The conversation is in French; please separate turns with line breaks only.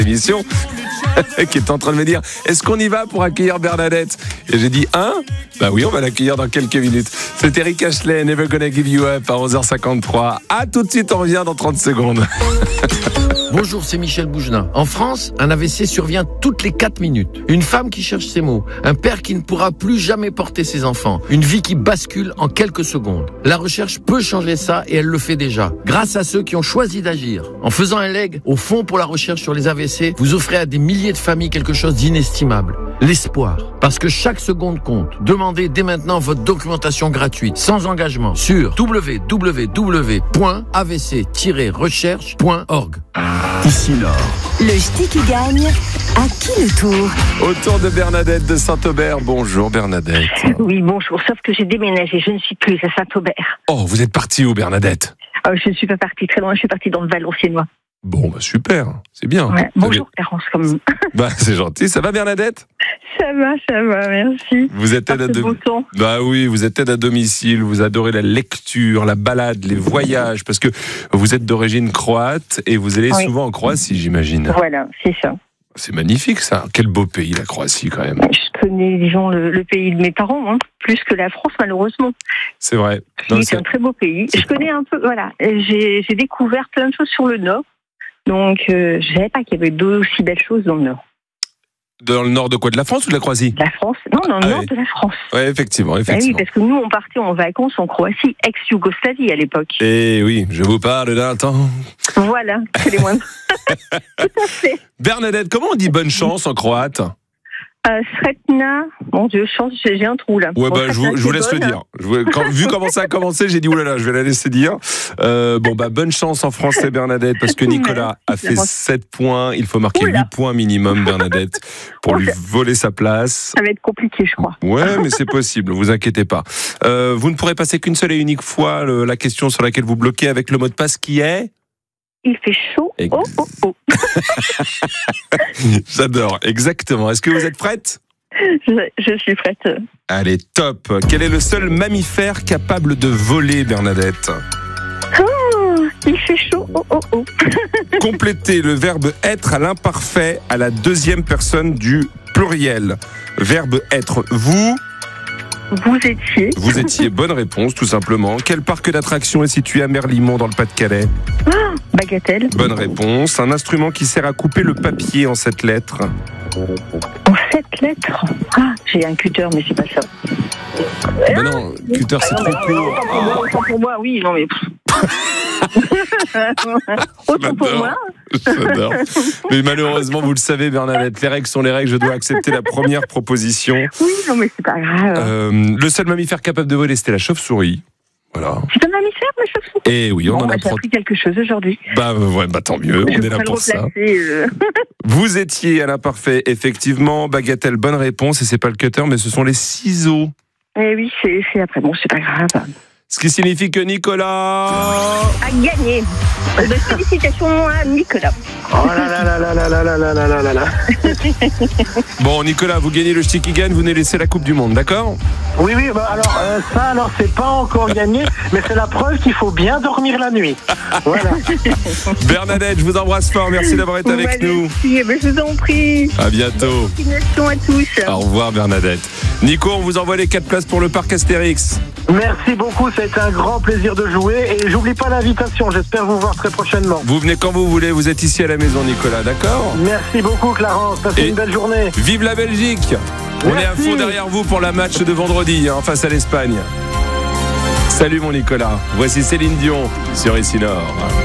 émission qui est en train de me dire est-ce qu'on y va pour accueillir Bernadette? Et j'ai dit bah oui, on va l'accueillir dans quelques minutes. C'est Eric Ashley, Never Gonna Give You Up à 11h53. À tout de suite, on revient dans 30 secondes.
Bonjour, c'est Michel Bougelin. En France, un AVC survient toutes les 4 minutes. Une femme qui cherche ses mots, un père qui ne pourra plus jamais porter ses enfants, une vie qui bascule en quelques secondes. La recherche peut changer ça et elle le fait déjà. Grâce à ceux qui ont choisi d'agir. En faisant un leg au Fonds pour la recherche sur les AVC, vous offrez à des milliers de familles quelque chose d'inestimable. L'espoir. Parce que chaque seconde compte. Demandez dès maintenant votre documentation gratuite, sans engagement, sur www.avc-recherche.org.
Ici Nord.
Le ch'ti qui gagne, à qui le tour?
Autour de Bernadette de Saint-Aubert. Bonjour Bernadette.
Oui, bonjour, sauf que j'ai déménagé, je ne suis plus à Saint-Aubert.
Oh, vous êtes partie où Bernadette?
Je ne suis pas partie très loin, je suis partie dans le Valenciennois.
Bon, bah super, c'est bien.
Ouais. Bonjour Clarence, comme...
Bah c'est gentil, ça va Bernadette?
Ça va, merci.
Vous êtes aide à domicile. Bah oui, vous êtes aide à domicile, vous adorez la lecture, la balade, les voyages, parce que vous êtes d'origine croate et vous allez souvent en Croatie, j'imagine.
Voilà, c'est ça.
C'est magnifique ça, quel beau pays la Croatie quand même.
Je connais, disons, le pays de mes parents, plus que la France malheureusement.
C'est vrai.
C'est un très beau pays. Je connais un peu, voilà, j'ai découvert plein de choses sur le Nord, donc je ne savais pas qu'il y avait d'aussi belles choses dans le Nord.
Dans le nord de quoi? De la France ou de la Croatie?
La France. Non, dans le nord de la France.
Oui, effectivement.
Oui, parce que nous, on partait en vacances en Croatie, ex-Yougoslavie à l'époque.
Eh oui, je vous parle d'un temps.
Voilà, c'est les moindres. Tout à fait.
Bernadette, comment on dit bonne chance en croate?
Sretna, mon Dieu, chance, j'ai un trou là.
Ouais, je vous laisse le dire. Vu comment ça a commencé, j'ai dit oulala, je vais la laisser dire. Bonne chance en français, Bernadette, parce que Nicolas a fait 7 points. Il faut marquer 8 points minimum, Bernadette, pour lui voler sa place.
Ça va être compliqué, je crois.
Ouais, mais c'est possible, vous inquiétez pas. Vous ne pourrez passer qu'une seule et unique fois la question sur laquelle vous bloquez avec le mot de passe qui est...
Il fait chaud. Oh.
J'adore, exactement. Est-ce que vous êtes prête?
Je suis prête.
Allez, top. Quel est le seul mammifère capable de voler, Bernadette?
Il fait chaud. Oh.
Complétez le verbe être à l'imparfait à la deuxième personne du pluriel. Verbe être, vous...
Vous étiez.
Bonne réponse, tout simplement. Quel parc d'attractions est situé à Merlimont, dans le Pas-de-Calais?
Bagatelle.
Bonne réponse. Un instrument qui sert à couper le papier en 7 lettres.
En 7 lettres? J'ai un cutter, mais c'est pas ça.
Non, cutter, c'est trop court.
Autant pour moi, oui, non mais... Autant pour moi.
J'adore. Mais malheureusement, vous le savez, Bernadette, les règles sont les règles. Je dois accepter la première proposition.
Oui, non mais c'est pas grave.
Le seul mammifère capable de voler, c'était la chauve-souris. Voilà.
C'est un mammifère, la chauve-souris?
Eh oui, on en a
j'ai appris quelque chose aujourd'hui.
Tant mieux, on est là pour ça. Vous étiez à l'imparfait, effectivement. Bagatelle, bonne réponse. Et c'est pas le cutter, mais ce sont les ciseaux.
Eh oui, c'est après. Bon, c'est pas grave.
Ce qui signifie que Nicolas
a gagné. Félicitations à Nicolas.
Oh là.
Bon, Nicolas, vous gagnez le ch'ti qui gagne, vous nous laissez la Coupe du Monde, d'accord?
Oui, alors c'est pas encore gagné, mais c'est la preuve qu'il faut bien dormir la nuit. Voilà.
Bernadette, je vous embrasse fort, merci d'avoir été avec nous.
Je vous en prie.
À bientôt.
Continuation à tous.
Au revoir Bernadette. Nico, on vous envoie les 4 places pour le parc Astérix.
Merci beaucoup, ça a été un grand plaisir de jouer et j'oublie pas l'invitation, j'espère vous voir très prochainement.
Vous venez quand vous voulez, vous êtes ici à la maison Nicolas, d'accord?
Merci beaucoup Clarence, passez une belle journée.
Vive la Belgique. On est à fond derrière vous pour la match de vendredi face à l'Espagne. Salut mon Nicolas, voici Céline Dion sur Ici Nord.